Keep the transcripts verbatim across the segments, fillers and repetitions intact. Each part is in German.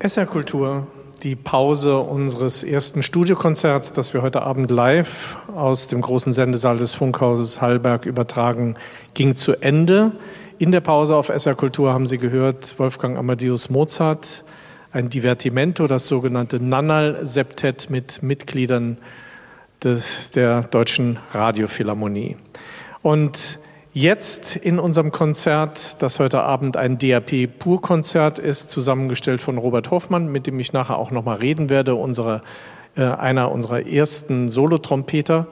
S R Kultur, die Pause unseres ersten Studiokonzerts, das wir heute Abend live aus dem großen Sendesaal des Funkhauses Hallberg übertragen, ging zu Ende. In der Pause auf S R Kultur haben Sie gehört Wolfgang Amadeus Mozart, ein Divertimento, das sogenannte Nannal-Septett mit Mitgliedern des, der Deutschen Radiophilharmonie. Und jetzt in unserem Konzert, das heute Abend ein D A P-Pur-Konzert ist, zusammengestellt von Robert Hoffmann, mit dem ich nachher auch noch mal reden werde, unsere, äh, einer unserer ersten Solotrompeter.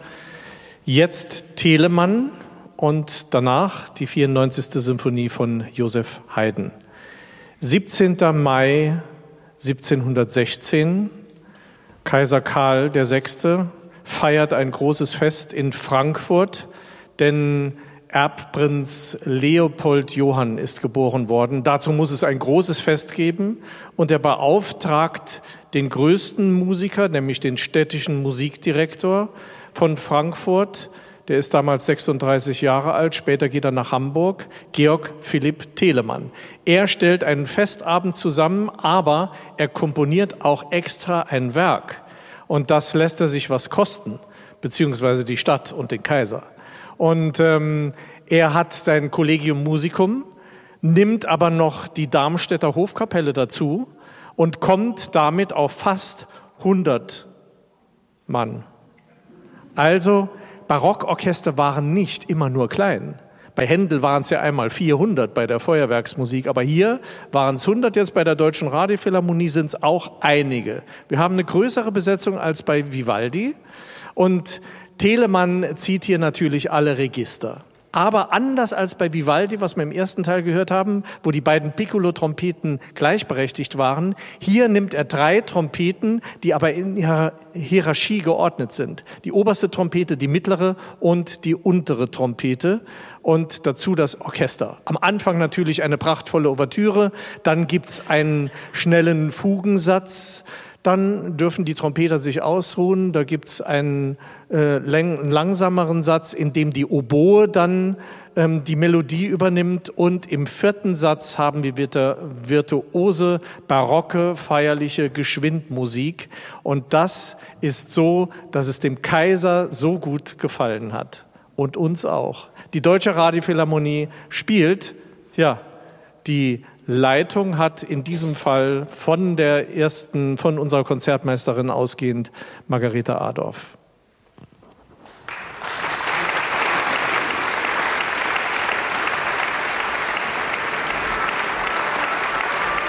Jetzt Telemann und danach die vierundneunzigste Symphonie von Joseph Haydn. siebzehnten Mai siebzehnhundertsechzehn, Kaiser Karl der Sechste feiert ein großes Fest in Frankfurt, denn Erbprinz Leopold Johann ist geboren worden. Dazu muss es ein großes Fest geben und er beauftragt den größten Musiker, nämlich den städtischen Musikdirektor von Frankfurt. Der ist damals sechsunddreißig Jahre alt, später geht er nach Hamburg, Georg Philipp Telemann. Er stellt einen Festabend zusammen, aber er komponiert auch extra ein Werk. Und das lässt er sich was kosten, beziehungsweise die Stadt und den Kaiser. Und ähm, er hat sein Collegium Musicum, nimmt aber noch die Darmstädter Hofkapelle dazu und kommt damit auf fast hundert Mann. Also Barockorchester waren nicht immer nur klein. Bei Händel waren es ja einmal vierhundert bei der Feuerwerksmusik, aber hier waren es hundert, jetzt bei der Deutschen Radiophilharmonie sind es auch einige. Wir haben eine größere Besetzung als bei Vivaldi und Telemann zieht hier natürlich alle Register. Aber anders als bei Vivaldi, was wir im ersten Teil gehört haben, wo die beiden Piccolo-Trompeten gleichberechtigt waren, hier nimmt er drei Trompeten, die aber in ihrer Hierarchie geordnet sind. Die oberste Trompete, die mittlere und die untere Trompete und dazu das Orchester. Am Anfang natürlich eine prachtvolle Ouvertüre, dann gibt's einen schnellen Fugensatz. Dann dürfen die Trompeter sich ausruhen. Da gibt's einen äh, lang, langsameren Satz, in dem die Oboe dann ähm, die Melodie übernimmt. Und im vierten Satz haben wir virtu- virtuose, barocke, feierliche Geschwindmusik. Und das ist so, dass es dem Kaiser so gut gefallen hat. Und uns auch. Die Deutsche Radiophilharmonie spielt, ja, die Leitung hat in diesem Fall von der ersten, von unserer Konzertmeisterin ausgehend Margareta Adorf.